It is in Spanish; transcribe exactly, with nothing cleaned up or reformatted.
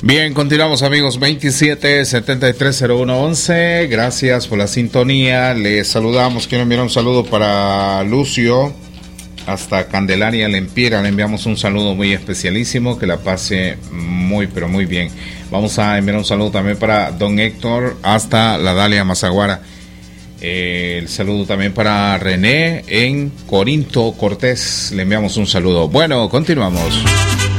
Bien, continuamos amigos, veintisiete setenta y tres cero uno once, gracias por la sintonía, les saludamos, quiero enviar un saludo para Lucio, hasta Candelaria Lempiera, le enviamos un saludo muy especialísimo, que la pase muy pero muy bien. Vamos a enviar un saludo también para don Héctor, hasta la Dalia Mazaguara. Eh, el saludo también para René en Corinto Cortés, le enviamos un saludo. Bueno, continuamos.